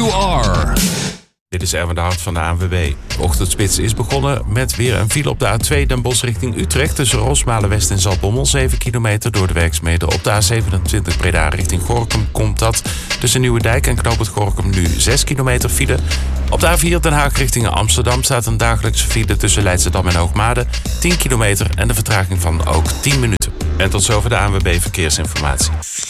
you are. Dit is Erwin de Hart van de ANWB. De ochtendspits is begonnen met weer een file op de A2 Den Bosch richting Utrecht. Tussen Rosmalen-West en Zaltbommel 7 kilometer door de werkzaamheden. Op de A27 Breda richting Gorinchem komt dat. Tussen Nieuwedijk en Knoopend Gorinchem nu 6 kilometer file. Op de A4 Den Haag richting Amsterdam staat een dagelijkse file tussen Leidschendam en Hoogmade. 10 kilometer en de vertraging van ook 10 minuten. En tot zover de ANWB Verkeersinformatie.